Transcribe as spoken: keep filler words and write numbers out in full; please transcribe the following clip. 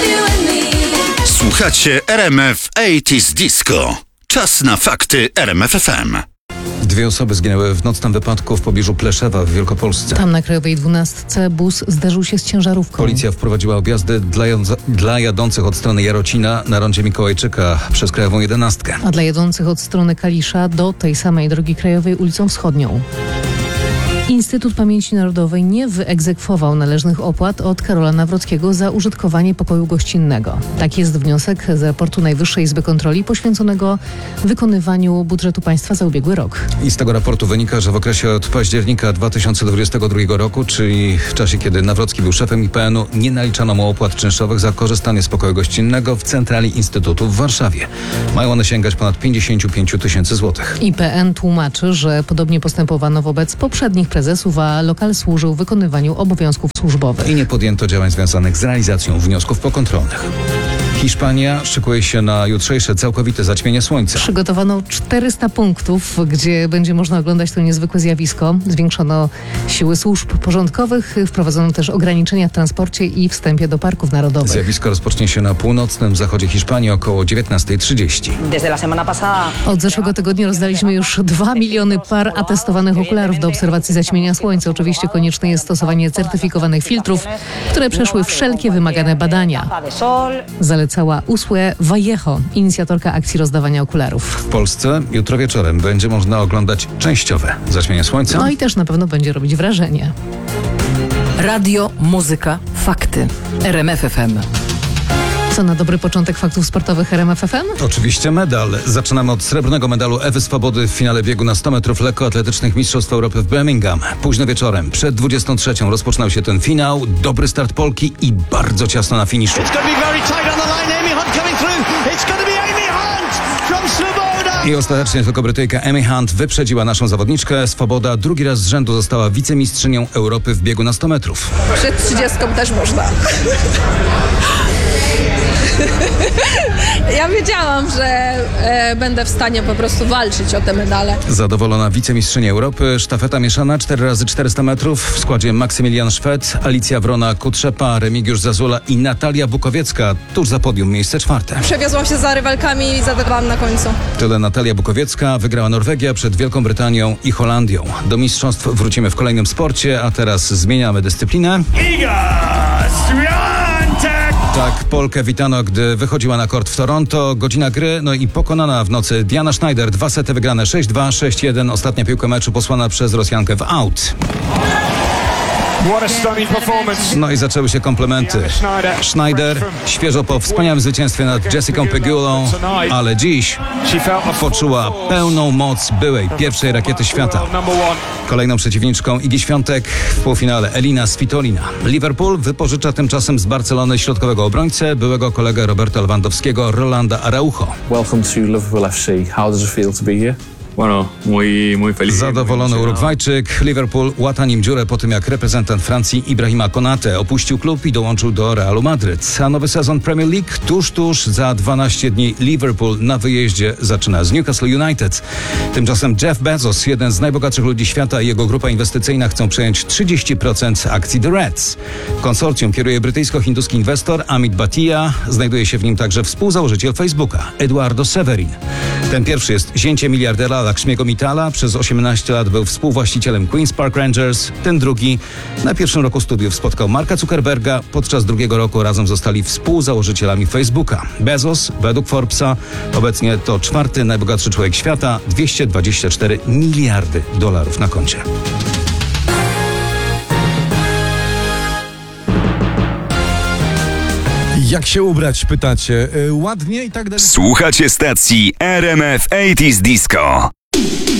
Słuchacie R M F osiemdziesiąt Disco. Czas na fakty R M F F M. Dwie osoby zginęły w nocnym wypadku w pobliżu Pleszewa w Wielkopolsce. Tam na Krajowej dwunastce bus zderzył się z ciężarówką. Policja wprowadziła objazdy dla, jadąc- dla jadących od strony Jarocina na rondzie Mikołajczyka przez Krajową jedenastkę. A dla jadących od strony Kalisza do tej samej drogi krajowej ulicą Wschodnią. Instytut Pamięci Narodowej nie wyegzekwował należnych opłat od Karola Nawrockiego za użytkowanie pokoju gościnnego. Tak jest wniosek z raportu Najwyższej Izby Kontroli poświęconego wykonywaniu budżetu państwa za ubiegły rok. I z tego raportu wynika, że w okresie od października dwa tysiące dwudziestego drugiego roku, czyli w czasie, kiedy Nawrocki był szefem I P N u, nie naliczano mu opłat czynszowych za korzystanie z pokoju gościnnego w centrali Instytutu w Warszawie. Mają one sięgać ponad pięćdziesiąt pięć tysięcy złotych. I P N tłumaczy, że podobnie postępowano wobec poprzednich prezesów, a lokal służył wykonywaniu obowiązków służbowych. I nie podjęto działań związanych z realizacją wniosków pokontrolnych. Hiszpania szykuje się na jutrzejsze całkowite zaćmienie słońca. Przygotowano czterysta punktów, gdzie będzie można oglądać to niezwykłe zjawisko. Zwiększono siły służb porządkowych, wprowadzono też ograniczenia w transporcie i wstępie do parków narodowych. Zjawisko rozpocznie się na północnym zachodzie Hiszpanii około dziewiętnasta trzydzieści. Od zeszłego tygodnia rozdaliśmy już dwa miliony par atestowanych okularów do obserwacji zaćmienia słońca. Oczywiście konieczne jest stosowanie certyfikowanych filtrów, które przeszły wszelkie wymagane badania. Zalecała Usłe Vallejo, inicjatorka akcji rozdawania okularów. W Polsce jutro wieczorem będzie można oglądać częściowe zaćmienie słońca. No i też na pewno będzie robić wrażenie. Radio, muzyka, fakty. R M F F M. Co na dobry początek faktów sportowych R M F F M? Oczywiście medal. Zaczynamy od srebrnego medalu Ewy Swobody w finale biegu na sto metrów lekkoatletycznych Mistrzostw Europy w Birmingham. Późno wieczorem, przed dwudziestą trzecią rozpoczynał się ten finał. Dobry start Polki i bardzo ciasno na finiszu. I ostatecznie tylko Brytyjka Amy Hunt wyprzedziła naszą zawodniczkę. Swoboda drugi raz z rzędu została wicemistrzynią Europy w biegu na sto metrów. Przed trzydziestką też można. Ja wiedziałam, że e, będę w stanie po prostu walczyć o te medale. Zadowolona wicemistrzyni Europy. Sztafeta mieszana cztery razy czterysta metrów w składzie Maksymilian Szwed, Alicja Wrona-Kutrzepa, Remigiusz Zazula i Natalia Bukowiecka. Tuż za podium miejsce czwarte. Przewiozłam się za rywalkami i zadawałam na końcu. Tyle Natalia Bukowiecka. Wygrała Norwegia przed Wielką Brytanią i Holandią. Do mistrzostw wrócimy w kolejnym sporcie, a teraz zmieniamy dyscyplinę. Iga Swiatek! Tak, Polkę witano, gdy wychodziła na kort w Toronto. Godzina gry, no i pokonana w nocy Diana Schneider. Dwa sety wygrane sześć dwa, sześć jeden. Ostatnia piłka meczu posłana przez Rosjankę w out. What a stunning performance. No i zaczęły się komplementy. Schneider świeżo po wspaniałym zwycięstwie nad Jessicą Pegulą, ale dziś poczuła pełną moc byłej pierwszej rakiety świata. Kolejną przeciwniczką Igi Świątek w półfinale Elina Svitolina. Liverpool wypożycza tymczasem z Barcelony środkowego obrońcę, byłego kolegę Roberta Lewandowskiego, Rolanda Araujo. Welcome to Liverpool F C. How does it feel to be here? Bueno, muy, muy feliz. Zadowolony Urugwajczyk. Liverpool łata nim dziurę po tym, jak reprezentant Francji Ibrahima Konate opuścił klub i dołączył do Realu Madryt. A nowy sezon Premier League tuż, tuż za dwanaście dni Liverpool na wyjeździe zaczyna z Newcastle United. Tymczasem Jeff Bezos, jeden z najbogatszych ludzi świata i jego grupa inwestycyjna chcą przejąć trzydzieści procent akcji The Reds. Konsorcjum kieruje brytyjsko-hinduski inwestor Amit Bhatia. Znajduje się w nim także współzałożyciel Facebooka, Eduardo Severin. Ten pierwszy jest zięciem miliardera Lakshmiego Mittala. Przez osiemnaście lat był współwłaścicielem Queen's Park Rangers. Ten drugi na pierwszym roku studiów spotkał Marka Zuckerberga. Podczas drugiego roku razem zostali współzałożycielami Facebooka. Bezos, według Forbesa, obecnie to czwarty najbogatszy człowiek świata. dwieście dwadzieścia cztery miliardy dolarów na koncie. Jak się ubrać, pytacie? Yy, ładnie i tak dalej. Słuchacie stacji R M F osiemdziesiąt Disco.